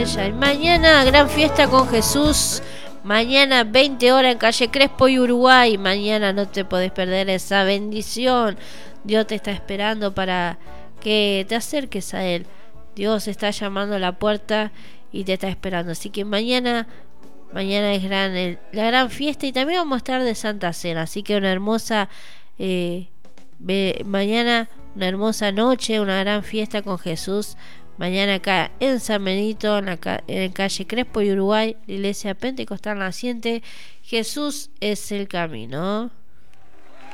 ella. Y mañana gran fiesta con Jesús. Mañana 20 horas en calle Crespo y Uruguay. Mañana no te podés perder esa bendición. Dios te está esperando para que te acerques a Él. Dios está llamando a la puerta y te está esperando. Así que mañana es la gran fiesta. Y también vamos a estar de Santa Cena. Así que una hermosa mañana, una hermosa noche, una gran fiesta con Jesús. Mañana acá en San Benito, en calle Crespo y Uruguay, la iglesia Pentecostal Naciente. Jesús es el camino.